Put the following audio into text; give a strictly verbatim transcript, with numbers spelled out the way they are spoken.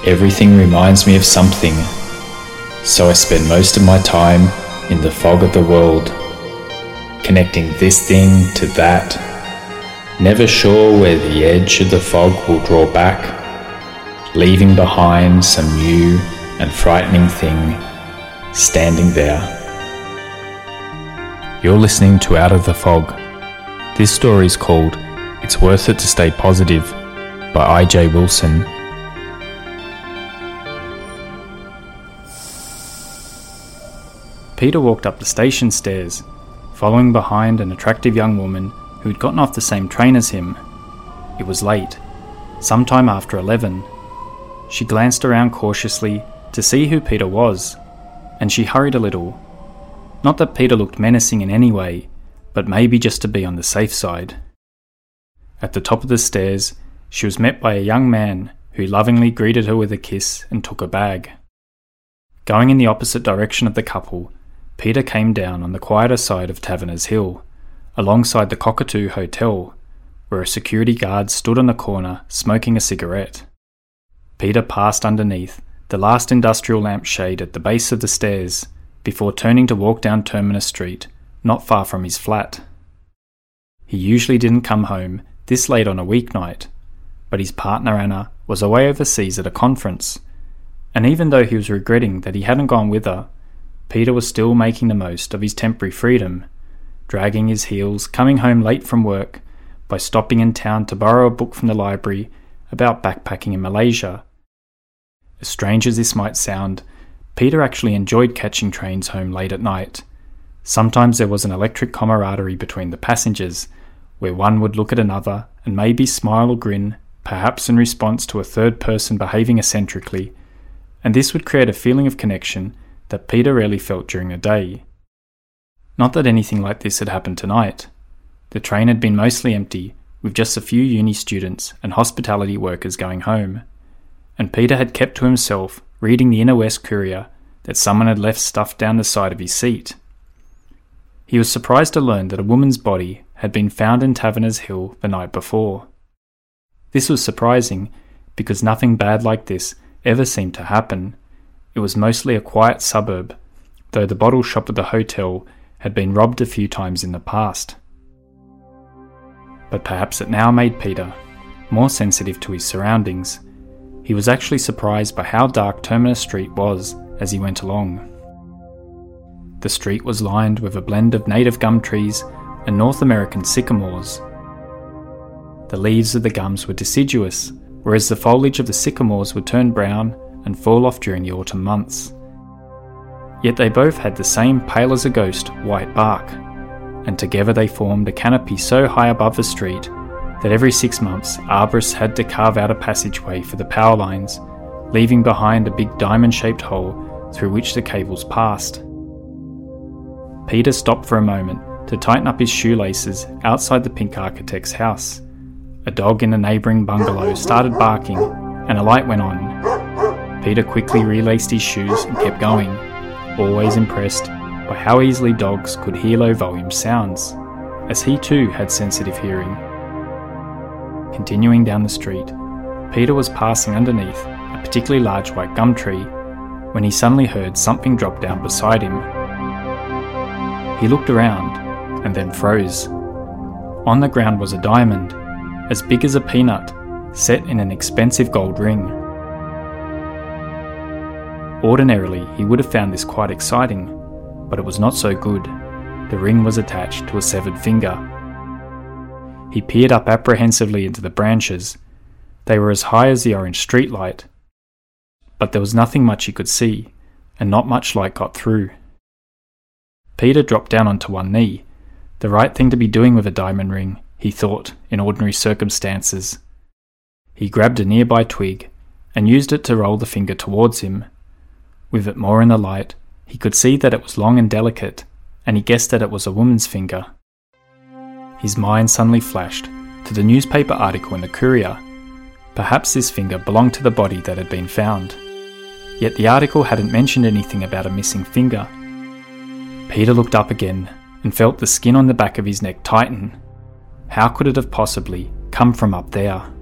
Everything reminds me of something, so I spend most of my time in the fog of the world, connecting this thing to that, never sure where the edge of the fog will draw back, leaving behind some new and frightening thing standing there. You're listening to Out of the Fog. This story is called It's Worth It to Stay Positive by I J Wilson. Peter walked up the station stairs, following behind an attractive young woman who had gotten off the same train as him. It was late, sometime after eleven. She glanced around cautiously to see who Peter was, and she hurried a little. Not that Peter looked menacing in any way, but maybe just to be on the safe side. At the top of the stairs, she was met by a young man who lovingly greeted her with a kiss and took a bag. Going in the opposite direction of the couple, Peter came down on the quieter side of Taverners Hill, alongside the Cockatoo Hotel, where a security guard stood on the corner smoking a cigarette. Peter passed underneath the last industrial lampshade at the base of the stairs before turning to walk down Terminus Street, not far from his flat. He usually didn't come home this late on a weeknight, but his partner Anna was away overseas at a conference, and even though he was regretting that he hadn't gone with her, Peter was still making the most of his temporary freedom, dragging his heels, coming home late from work, by stopping in town to borrow a book from the library about backpacking in Malaysia. As strange as this might sound, Peter actually enjoyed catching trains home late at night. Sometimes there was an electric camaraderie between the passengers, where one would look at another and maybe smile or grin, perhaps in response to a third person behaving eccentrically, and this would create a feeling of connection that Peter rarely felt during the day. Not that anything like this had happened tonight. The train had been mostly empty, with just a few uni students and hospitality workers going home, and Peter had kept to himself reading the Inner West Courier that someone had left stuffed down the side of his seat. He was surprised to learn that a woman's body had been found in Taverners Hill the night before. This was surprising because nothing bad like this ever seemed to happen. It was mostly a quiet suburb, though the bottle shop at the hotel had been robbed a few times in the past. But perhaps it now made Peter more sensitive to his surroundings. He was actually surprised by how dark Terminus Street was as he went along. The street was lined with a blend of native gum trees and North American sycamores. The leaves of the gums were deciduous, whereas the foliage of the sycamores would turn brown and fall off during the autumn months. Yet they both had the same pale-as-a-ghost white bark, and together they formed a canopy so high above the street that every six months arborists had to carve out a passageway for the power lines, leaving behind a big diamond-shaped hole through which the cables passed. Peter stopped for a moment to tighten up his shoelaces outside the Pink Architect's house. A dog in a neighbouring bungalow started barking, and a light went on. Peter quickly relaced his shoes and kept going, always impressed by how easily dogs could hear low-volume sounds, as he too had sensitive hearing. Continuing down the street, Peter was passing underneath a particularly large white gum tree when he suddenly heard something drop down beside him. He looked around and then froze. On the ground was a diamond, as big as a peanut, set in an expensive gold ring. Ordinarily, he would have found this quite exciting, but it was not so good. The ring was attached to a severed finger. He peered up apprehensively into the branches. They were as high as the orange streetlight, but there was nothing much he could see, and not much light got through. Peter dropped down onto one knee. The right thing to be doing with a diamond ring, he thought, in ordinary circumstances. He grabbed a nearby twig and used it to roll the finger towards him. With it more in the light, he could see that it was long and delicate, and he guessed that it was a woman's finger. His mind suddenly flashed to the newspaper article in the Courier. Perhaps this finger belonged to the body that had been found. Yet the article hadn't mentioned anything about a missing finger. Peter looked up again and felt the skin on the back of his neck tighten. How could it have possibly come from up there?